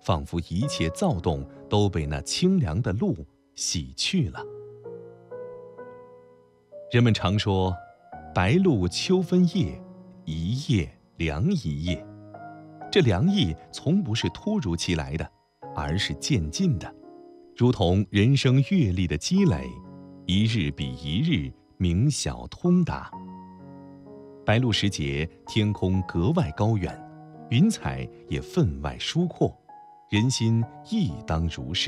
仿佛一切躁动都被那清凉的露洗去了。人们常说，白露秋分夜，一夜凉一夜。这凉意从不是突如其来的，而是渐进的，如同人生阅历的积累，一日比一日明晓通达。白露时节，天空格外高远，云彩也分外疏阔，人心亦当如是。